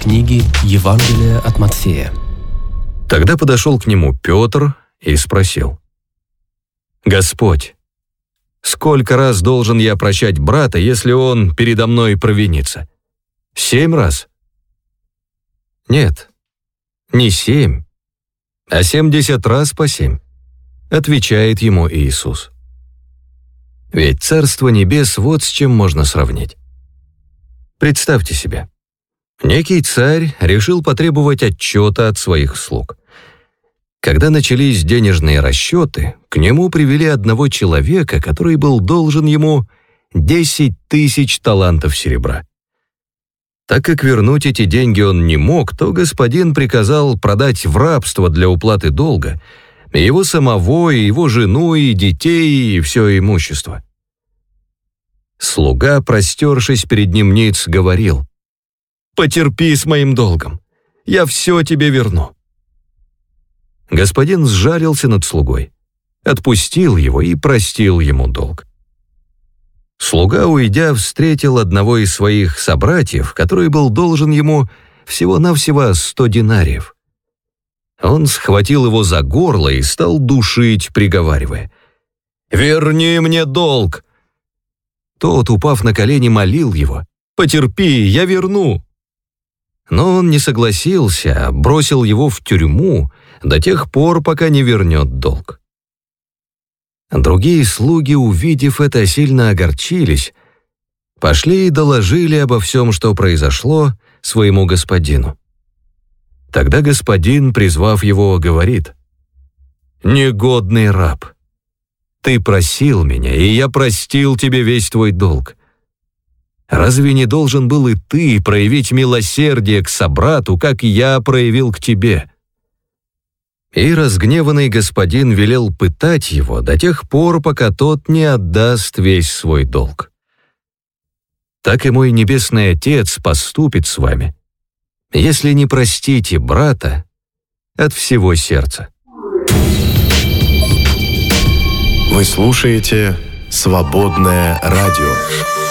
книги Евангелия от Матфея. Тогда подошел к нему Петр и спросил: «Господь, сколько раз должен я прощать брата, если он передо мной провинится? 7 раз?» «Нет, не 7, а 70 раз по 7», отвечает ему Иисус. Ведь Царство Небес вот с чем можно сравнить. Представьте себе, некий царь решил потребовать отчета от своих слуг. Когда начались денежные расчеты, к нему привели одного человека, который был должен ему 10 000 талантов серебра. Так как вернуть эти деньги он не мог, то господин приказал продать в рабство для уплаты долга его самого, и его жену, и детей, и все имущество. Слуга, простершись перед ним ниц, говорил: «Потерпи с моим долгом, я все тебе верну». Господин сжалился над слугой, отпустил его и простил ему долг. Слуга, уйдя, встретил одного из своих собратьев, который был должен ему всего-навсего 100 динариев. Он схватил его за горло и стал душить, приговаривая: «Верни мне долг!» Тот, упав на колени, молил его: «Потерпи, я верну». Но он не согласился, а бросил его в тюрьму до тех пор, пока не вернет долг. Другие слуги, увидев это, сильно огорчились, пошли и доложили обо всем, что произошло, своему господину. Тогда господин, призвав его, говорит: «Негодный раб, ты просил меня, и я простил тебе весь твой долг. Разве не должен был и ты проявить милосердие к собрату, как я проявил к тебе?» И разгневанный господин велел пытать его до тех пор, пока тот не отдаст весь свой долг. Так и мой небесный Отец поступит с вами, если не простите брата от всего сердца. Вы слушаете «Свободное радио».